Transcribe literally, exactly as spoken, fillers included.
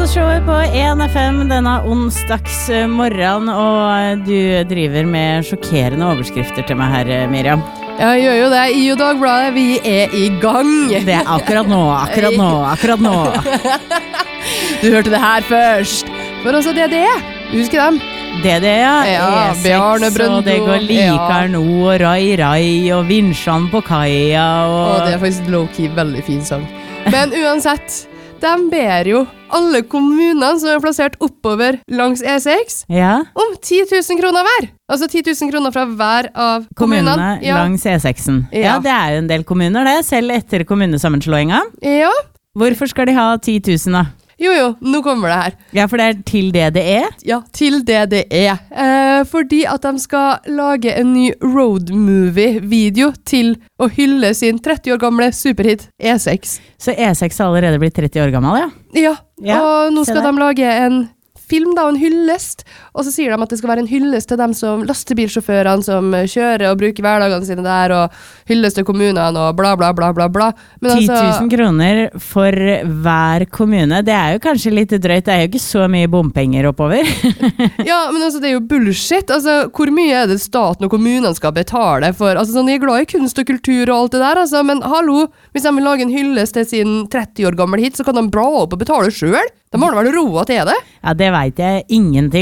Frokostshowet på en F M denne onsdagsmorgen, og du driver med sjokkerende overskrifter til meg her, Miriam. Jeg gjør jo det i Dagbladet, vi er i gang. Det er akkurat nå, akkurat nå, akkurat nå. Du hørte det her først. For også D D E, husker dem? D D E, ja. Ja, E seks, Bjarne Brøndbo. og det går likar nå, og Rai Rai, og vinsjene på kaia, og... Og det er faktisk low-key veldig fin sang. Men uansett, de ber jo alle kommunene som er plassert oppover langs E seks ja. om ti tusen kroner hver. Altså ti tusen kroner fra hver av kommunene. Kommunene ja. langs E seksen. Ja. Ja. ja, det er jo en del kommuner det, selv etter kommunesammenslåinga. Ja. Hvorfor skal de ha ti tusen da? Jo jo, nå kommer det her. Ja, for det er til D D E? Ja, til D D E. Eh, fordi at de skal lage en ny road movie-video til å hylle sin tretti år gamle superhit E seks. Så E seks har allerede blitt tretti år gammel, ja? Ja, Ja, og nå se skal der. de lage en film da, en hyllest, og så sier de at det skal være en hyllest til dem som lastebilsjåførene som kjører og bruker hverdagene sine der, og hyllest til kommunene og bla bla bla bla bla. Men ti altså, tusen kroner for hver kommune, det er jo kanskje litt drøyt, det er jo ikke så mye bompenger oppover. ja, men altså det er jo bullshit, altså hvor mye er det staten og kommunene skal betale for, altså sånn, jeg er glad i kunst og kultur og alt det der, altså, men hallo, hvis de vil lage en hyllest til sin tretti år gamle hit, så kan de bra opp og betale selv. De har vel råd til det? Ja, det vet jeg ingenting